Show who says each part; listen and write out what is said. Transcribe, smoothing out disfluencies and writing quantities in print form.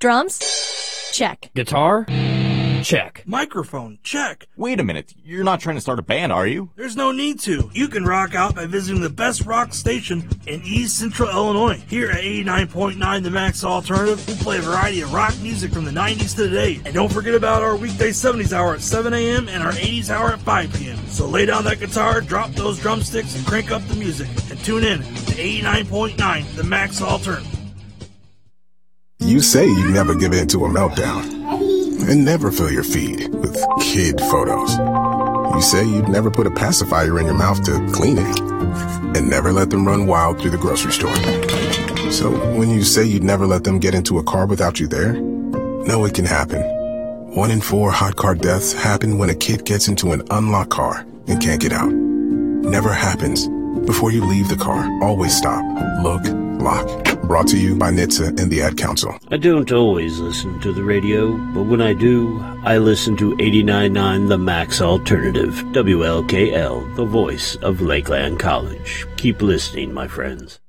Speaker 1: Drums? Check.
Speaker 2: Guitar? Check.
Speaker 3: Microphone, check.
Speaker 4: Wait a minute, you're not trying to start a band, are you?
Speaker 3: There's no need to. You can rock out by visiting the best rock station in East Central Illinois. Here at 89.9 The Max Alternative, we play a variety of rock music from the 90s to today. And don't forget about our weekday 70s hour at 7 a.m. and our 80s hour at 5 p.m. So lay down that guitar, drop those drumsticks, and crank up the music. And tune in to 89.9 The Max Alternative.
Speaker 5: You say you never give in to a meltdown and never fill your feed with kid photos. You say you'd never put a pacifier in your mouth to clean it and never let them run wild through the grocery store. So when you say you'd never let them get into a car without you there, no, it can happen. 1 in 4 hot car deaths happen when a kid gets into an unlocked car and can't get out. Never happens. Before you leave the car, always stop, look, lock. Brought to you by NHTSA and the Ad Council.
Speaker 6: I don't always listen to the radio, but when I do, I listen to 89.9 The Max Alternative, WLKL, the voice of Lakeland College. Keep listening, my friends.